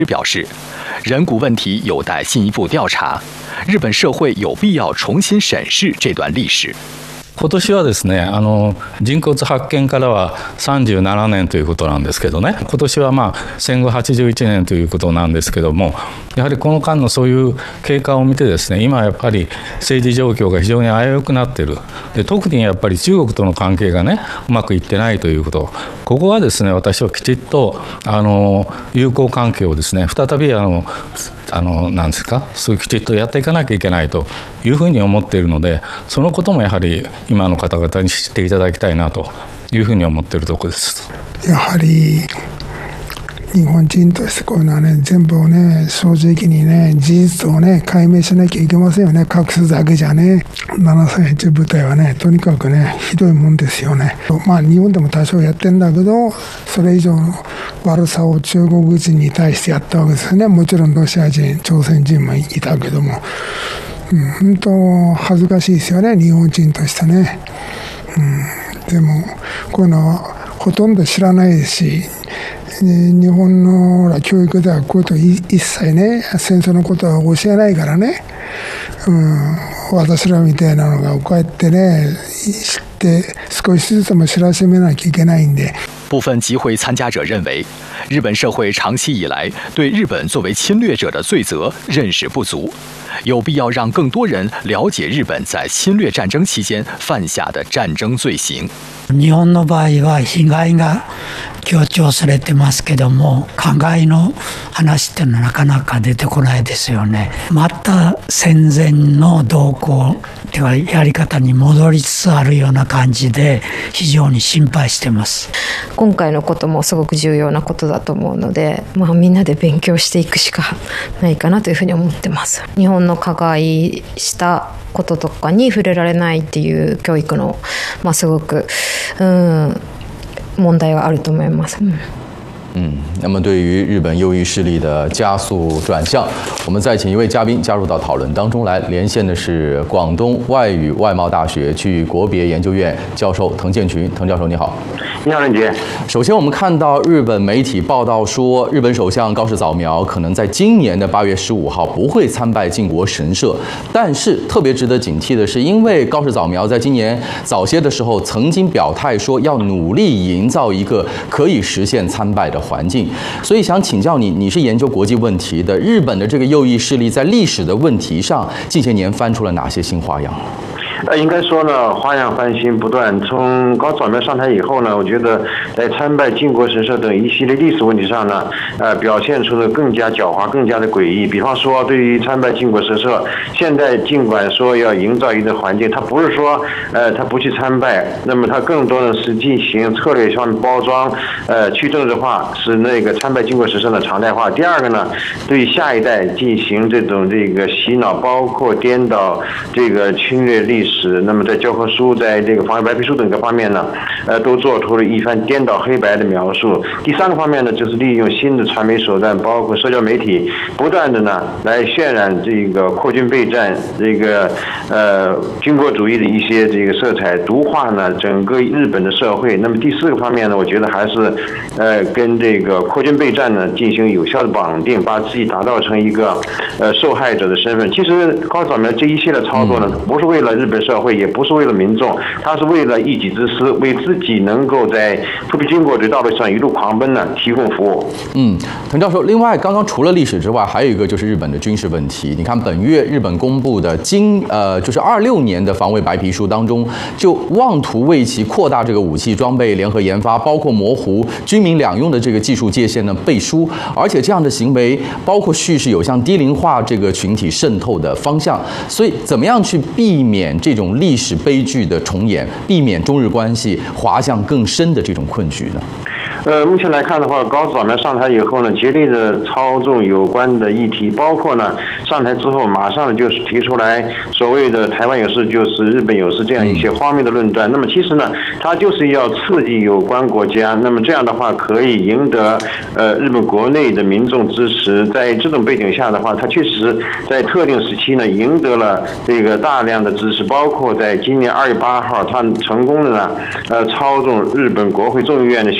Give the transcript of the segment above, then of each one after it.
表示，人骨问题有待进一步调查，日本社会有必要重新审视这段历史。 今年はですね、人骨発見からは37年ということなんですけどね、今年は戦後81年ということなんですけども、やはりこの間のそういう経過を見てですね、今やっぱり政治状況が非常に危うくなっている。で、特にやっぱり中国との関係がね、うまくいってないということ。ここはですね、私はきちっと友好関係をですね、再びなんですか、そういうきちっとやっていかなきゃいけないというふうに思っているので、そのこともやはり今の方々に知っていただきたいなというふうに思っているところです。 やはり日本人としてこういうのはね、全部をね、正直にね、事実をね、解明しなきゃいけませんよね。隠すだけじゃね。731部隊はね、とにかくね、ひどいもんですよね。日本でも多少やってんだけど、それ以上の悪さを中国人に対してやったわけですよね。もちろんロシア人、朝鮮人もいたけども。本当恥ずかしいですよね、日本人としてね。でも、こういうのはほとんど知らないですし、日本の教育ではこういうこと一切ね、戦争のことは教えないからね、私らみたいなのがこうやってね、知って少しずつも知らしめなきゃいけないんで。 部分集会参加者认为，日本社会长期以来对日本作为侵略者的罪责认识不足，有必要让更多人了解日本在侵略战争期间犯下的战争罪行。 日本の場合は被害が強調されてますけども、加害の話っていうのはなかなか出てこないですよね。また戦前の動向ではやり方に戻りつつあるような感じで、非常に心配してます。 今回のこともすごく重要なことだと思うので、みんなで勉強していくしかないかなというふうに思ってます。日本の加害したこととかに触れられないっていう教育の、すごく問題はあると思います。 那么对于日本右翼势力的加速转向，我们再请一位嘉宾加入到讨论当中来。连线的是广东外语外贸大学区域国别研究院教授滕建群，滕教授你好。 你好，任杰。 首先，我们看到日本媒体报道说，日本首相高市早苗可能在今年的8月15号不会参拜靖国神社。但是特别值得警惕的是，因为高市早苗在今年早些的时候曾经表态说要努力营造一个可以实现参拜的环境，所以想请教你，你是研究国际问题的，日本的这个右翼势力在历史的问题上，近些年翻出了哪些新花样？ 应该说呢，花样翻新不断。从高早苗上台以后呢，我觉得在参拜靖国神社等一系列历史问题上呢，表现出了更加狡猾、更加的诡异。比方说，对于参拜靖国神社，现在尽管说要营造一个环境，他不是说他不去参拜，那么他更多的是进行策略上的包装，去政治化，使那个参拜靖国神社的常态化。第二个呢，对下一代进行这个洗脑，包括颠倒这个侵略历史。那么在教科书、在这个防卫白皮书等各方面呢，都做出了一番颠倒黑白的描述。第三个方面呢，就是利用新的传媒手段，包括社交媒体，不断的呢来渲染这个扩军备战、这个军国主义的一些这个色彩，毒化呢整个日本的社会。那么第四个方面呢，我觉得还是跟这个扩军备战呢进行有效的绑定，把自己打造成一个受害者的身份。其实高早苗这一系列操作呢，不是为了日本社会，也不是为了民众，他是为了一己之私，为自己能够在脱贫军国的道路上一路狂奔呢提供服务。 滕教授，另外刚刚除了历史之外，还有一个就是日本的军事问题。你看本月日本公布的就是26年的防卫白皮书当中，就妄图为其扩大这个武器装备联合研发，包括模糊军民两用的这个技术界限的背书，而且这样的行为包括叙事有向低龄化这个群体渗透的方向。所以怎么样去避免这种历史悲剧的重演，避免中日关系滑向更深的这种困局呢？ 目前来看的话，高市早苗上台以后呢，竭力的操纵有关的议题，包括呢上台之后马上就是提出来所谓的台湾有事就是日本有事这样一些荒谬的论断。那么其实呢，他就是要刺激有关国家，那么这样的话可以赢得日本国内的民众支持。在这种背景下的话，他确实在特定时期呢赢得了这个大量的支持，包括在今年2月8号，他成功的呢操纵日本国会众议院的选举。那么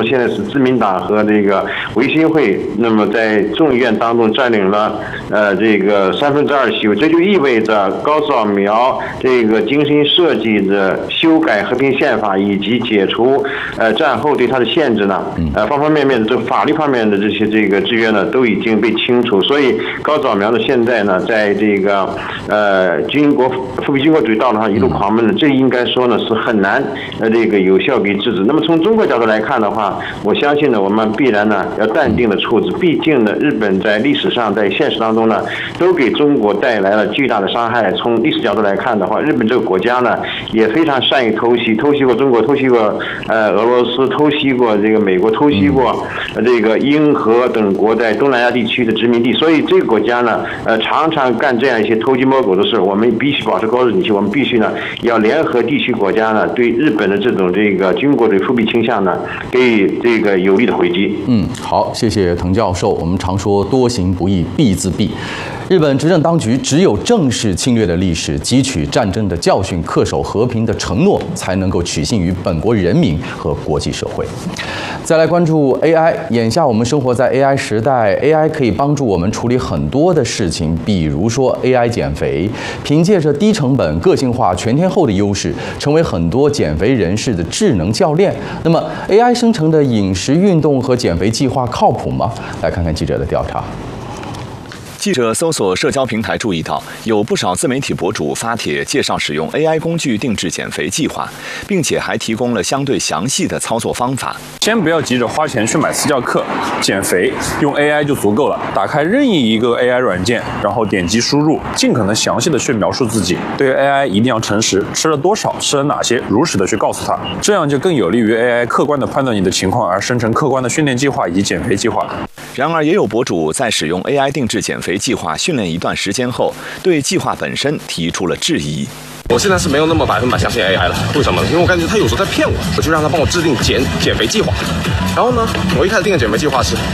么现在是自民党和这个维新会，那么在众议院当中占领了这个2/3席位，这就意味着高扫描这个精心设计的修改和平宪法以及解除战后对它的限制呢，方方面面的这法律方面的这些这个制约呢都已经被清除，所以高扫描呢现在呢在这个复辟军国主义道路上一路狂奔的，这应该说呢是很难这个有效给制止。那么从中国角度来看的话，我相信呢我们必然呢要淡定的处置，毕竟呢日本在历史上在现实当中呢都给中国带来了巨大的伤害。从历史角度来看的话，日本这个国家呢也非常善于偷袭过中国，偷袭过俄罗斯，偷袭过这个美国，偷袭过这个英荷等国在东南亚地区的殖民地，所以这个国家呢常常干这样一些偷鸡摸狗的事。我们必须保持高度警惕，我们必须呢要联合地区国家呢对日本的这种这个军国主义复辟倾向呢给予这个有力的回击。 好，谢谢滕教授。我们常说多行不义必自毙，日本执政当局只有正视侵略的历史，汲取战争的教训，恪守和平的承诺，才能够取信于本国人民和国际社会。再来关注 AI， 眼下我们生活在 AI 时代 ，AI 可以帮助我们处理很多的事情，比如说 AI 减肥，凭借着低成本、个性化、全天候的优势，成为很多减肥人士的智能教练。那么 AI 生成的饮食、运动和减肥计划靠谱吗？来看看记者的调查。 记者搜索社交平台注意到，有不少自媒体博主发帖介绍使用 AI 工具定制减肥计划，并且还提供了相对详细的操作方法。 先不要急着花钱去买私教课，减肥用 AI 就足够了。打开任意一个 AI 软件，然后点击输入，尽可能详细的去描述自己。对 AI 一定要诚实，吃了多少，吃了哪些，如实的去告诉他，这样就更有利于 AI 客观的判断你的情况，而生成客观的训练计划以及减肥计划。 然而，也有博主在使用 AI 定制减肥计划训练一段时间后，对计划本身提出了质疑。 我现在是没有那么100%相信 AI 了，为什么呢？因为我感觉他有时候在骗我，我就让他帮我制定减肥计划。然后呢，我一开始定的减肥计划是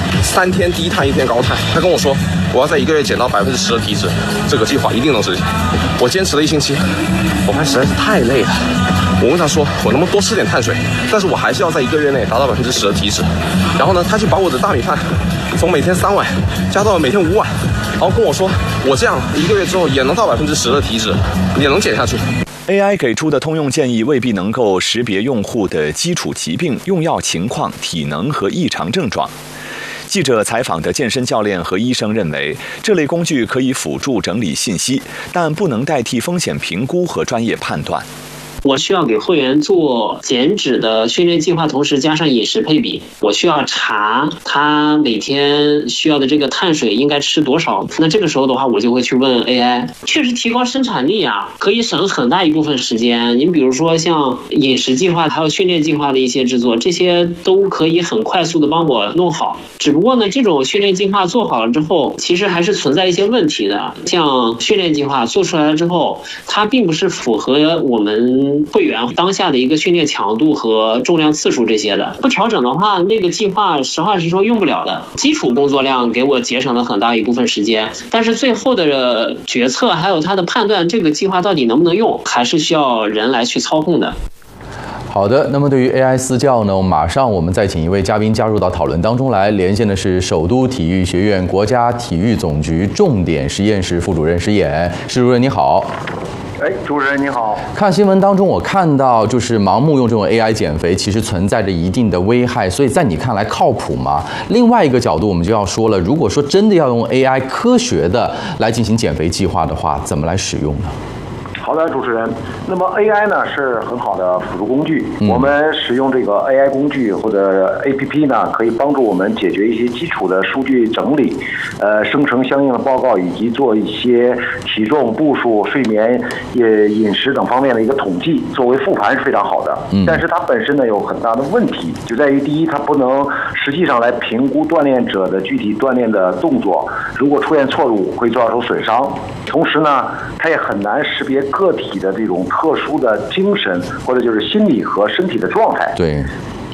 3天低碳1天高碳，他跟我说我要在1个月减到10%的体脂，这个计划一定能实现。我坚持了1星期，我发现实在是太累了。我问他说我能不能多吃点碳水，但是我还是要在1个月内达到10%的体脂。然后呢，他就把我的大米饭从每天3碗加到了每天5碗，然后跟我说我这样1个月之后也能到10%的体脂，也能减下去。 AI 给出的通用建议未必能够识别用户的基础疾病、用药情况、体能和异常症状。记者采访的健身教练和医生认为，这类工具可以辅助整理信息，但不能代替风险评估和专业判断。 我需要给会员做减脂的训练计划，同时加上饮食配比。我需要查他每天需要的这个碳水应该吃多少。那这个时候的话，我就会去问 AI， 确实提高生产力啊，可以省很大一部分时间。你比如说像饮食计划还有训练计划的一些制作，这些都可以很快速的帮我弄好。只不过呢，这种训练计划做好了之后，其实还是存在一些问题的。像训练计划做出来了之后，它并不是符合我们会员当下的一个训练强度和重量次数这些的，不调整的话，那个计划实话实说用不了的。基础工作量给我节省了很大一部分时间，但是最后的决策还有它的判断，这个计划到底能不能用，还是需要人来去操控的。 好的，那么对于 AI 私教呢，马上我们再请一位嘉宾加入到讨论当中来。连线的是首都体育学院国家体育总局重点实验室副主任施衍，施主任你好。 主持人你好。 看新闻当中，我看到就是盲目用这种 AI 减肥，其实存在着一定的危害，所以在你看来靠谱吗？另外一个角度，我们就要说了，如果说真的要用 AI 科学的来进行减肥计划的话，怎么来使用呢？ 好的，主持人。那么 AI 呢是很好的辅助工具，我们使用这个 AI 工具或者 APP 呢，可以帮助我们解决一些基础的数据整理，生成相应的报告，以及做一些体重、步数、睡眠、饮食等方面的一个统计，作为复盘是非常好的。但是它本身呢有很大的问题，就在于第一，它不能实际上来评估锻炼者的具体锻炼的动作，如果出现错误会造成损伤。同时呢，它也很难识别个体的这种特殊的精神或者就是心理和身体的状态。 对。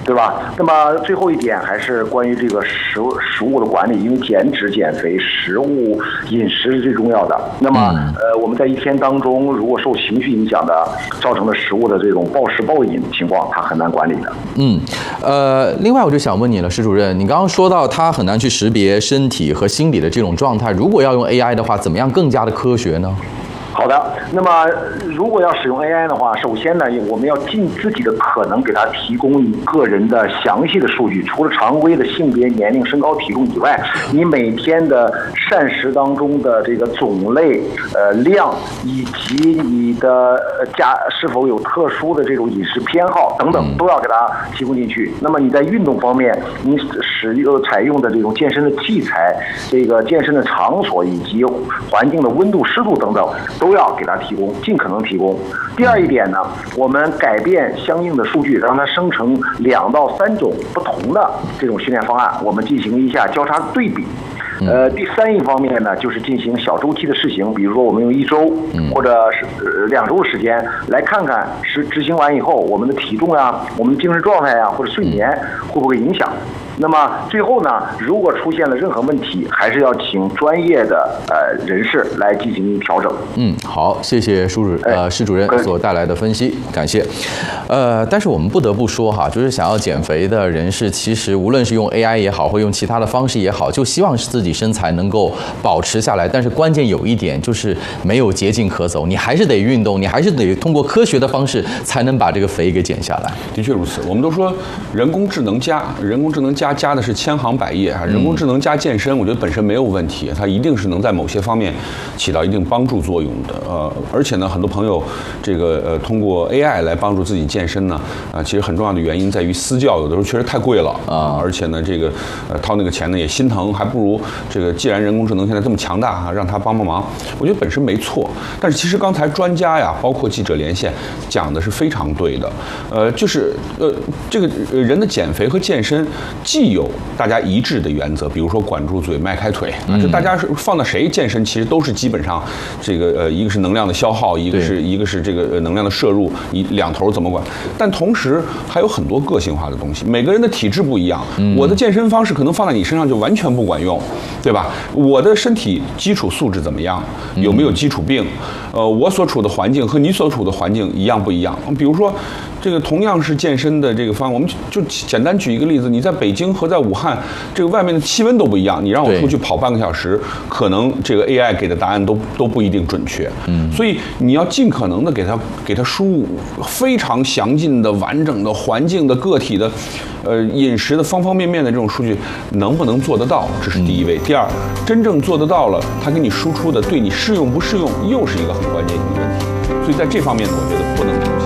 对吧？那么最后一点还是关于这个食物的管理，因为减脂减肥，食物饮食是最重要的。那么我们在一天当中，如果受情绪影响的造成的食物的这种暴食暴饮情况，它很难管理的。 另外我就想问你了，施主任，你刚刚说到它很难去识别身体和心理的这种状态，如果要用 AI 的话，怎么样更加的科学呢？ 好的，那么如果要使用 AI 的话，首先呢，我们要尽自己的可能给它提供你个人的详细的数据，除了常规的性别、年龄、身高、体重以外，你每天的膳食当中的这个种类、量，以及你的是否有特殊的这种饮食偏好等等，都要给它提供进去。那么你在运动方面，你采用的这种健身的器材、这个健身的场所以及环境的温度、湿度等等，都要给它提供，尽可能提供。第二一点呢，我们改变相应的数据，让它生成2到3种不同的这种训练方案，我们进行一下交叉对比。第三一方面呢，就是进行小周期的试行，比如说我们用1周或者是2周的时间来看看执行完以后，我们的体重啊、我们的精神状态啊或者睡眠会不会影响。那么最后呢，如果出现了任何问题，还是要请专业的人士来进行调整。 好，谢谢施主任所带来的分析，感谢。但是我们不得不说哈，就是想要减肥的人士，其实无论是用 AI 也好，或用其他的方式也好，就希望自己身材能够保持下来。但是关键有一点就是没有捷径可走，你还是得运动，你还是得通过科学的方式才能把这个肥给减下来。 的确如此，我们都说人工智能加的是千行百业啊，人工智能加健身，我觉得本身没有问题，它一定是能在某些方面起到一定帮助作用的。而且呢，很多朋友通过 AI 来帮助自己健身呢，其实很重要的原因在于私教有的时候确实太贵了啊，而且呢，掏那个钱呢也心疼，还不如既然人工智能现在这么强大啊，让它帮忙，我觉得本身没错。但是其实刚才专家呀，包括记者连线讲的是非常对的，这个人的减肥和健身既有大家一致的原则，比如说管住嘴、迈开腿，这大家是放到谁健身，其实都是基本上一个是能量的消耗，一个是这个能量的摄入，两头怎么管？但同时还有很多个性化的东西，每个人的体质不一样，我的健身方式可能放在你身上就完全不管用，对吧？我的身体基础素质怎么样？有没有基础病？我所处的环境和你所处的环境一样不一样？比如说，同样是健身的这个方案，我们就简单举一个例子，你在北京和在武汉，这个外面的气温都不一样，你让我出去跑半个小时，可能这个 AI 给的答案都不一定准确。所以你要尽可能的给它输入非常详尽的、完整的环境的、个体的，饮食的方方面面的这种数据，能不能做得到？这是第一位。第二，真正做得到了，它给你输出的对你适用不适用，又是一个很关键的问题。所以在这方面呢，我觉得不能